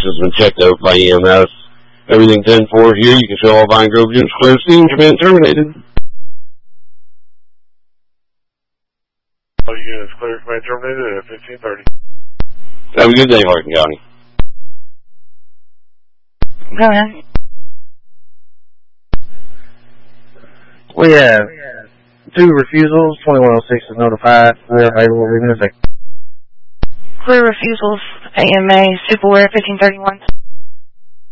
has been checked out by EMS. Everything 10-4 here. You can show all Vine Grove units clear scene. Command terminated. All units clear. Command terminated at 15:30. Have a good day, Harkin County. Go ahead. We have 2 refusals. 2106 is notified. We're available. Clear refusals. AMA, Superware 1531.